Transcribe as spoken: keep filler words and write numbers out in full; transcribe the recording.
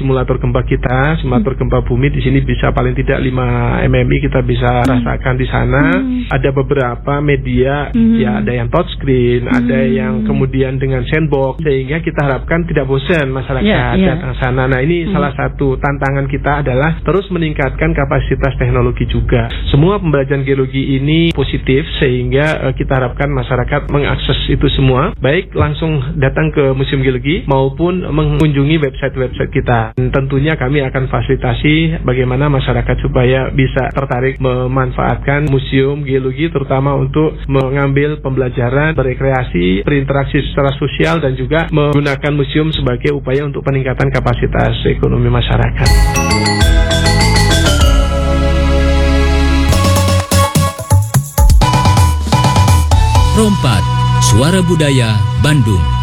simulator gempa kita, simulator gempa bumi di sini bisa paling tidak lima mm kita bisa rasakan di sana. Hmm. Ada beberapa media, hmm. ya ada yang touchscreen, hmm. ada yang kemudian dengan sandbox, sehingga kita harapkan tidak bosan masyarakat yeah, yeah. datang sana. Nah ini hmm. salah satu tantangan kita adalah terus meningkatkan kapasitas teknologi juga. Semua pembelajaran geologi ini positif sehingga uh, kita harapkan masyarakat mengakses itu semua, baik langsung datang ke Museum Geologi maupun mengunjungi website-website kita. Dan tentunya kami akan fasilitasi bagaimana masyarakat supaya bisa tertarik memanfaatkan Museum Geologi, terutama untuk mengambil pembelajaran, berekreasi, berinteraksi secara sosial, dan juga menggunakan museum sebagai upaya untuk peningkatan kapasitas ekonomi masyarakat. Rompat, Suara Budaya Bandung.